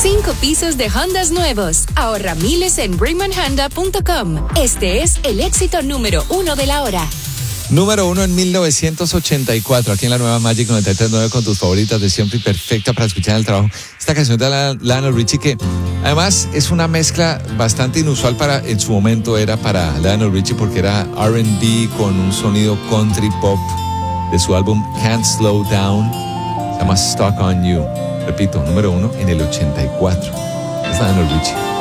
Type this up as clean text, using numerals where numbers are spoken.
5 pisos de Hondas nuevos. Ahorra miles en RaymondHonda.com. Este es el éxito número 1 de la hora. Número 1 en 1984, aquí en la nueva Magic 93.9 con tus favoritas de siempre y perfecta para escuchar en el trabajo. Esta canción de Lionel Richie, que además es una mezcla bastante inusual en su momento era para Lionel Richie, porque era R&B con un sonido country pop de su álbum Can't Slow Down. Se llama Stuck on You. Repito, número 1 en el 84. Es Lionel Richie.